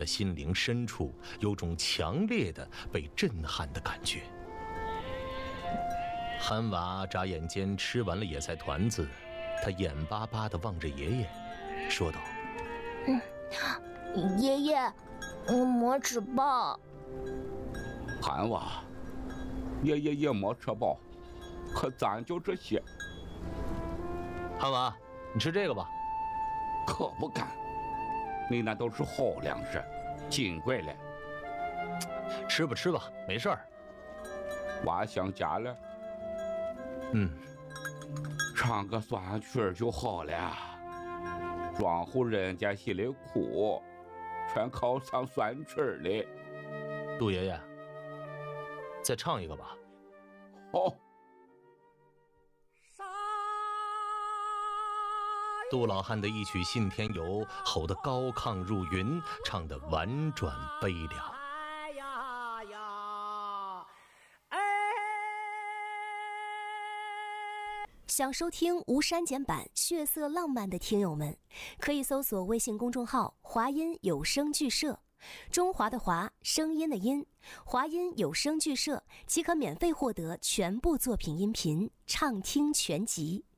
心灵深处有种强烈的被震撼的感觉。憨娃眨眼间吃完了野菜团子，他眼巴巴地望着爷爷，说道：“ 爷爷，没吃饱。” 憨娃，爷爷也没吃饱，可咱就这些。 憨娃，你吃这个吧。 可不敢，你那都是好粮食，金贵了。 吃吧吃吧，没事儿。 娃想家了。唱个酸曲就好了。庄户人家心里苦，全靠唱酸曲嘞。 杜爷爷，再唱一个吧。 好。 杜老汉的一曲《信天游》吼得高亢入云，唱得婉转悲凉。 想收听无删减版血色浪漫的听友们，可以搜索微信公众号华音有声剧社，中华的华，声音的音，华音有声剧社即可免费获得全部作品音频畅听全集。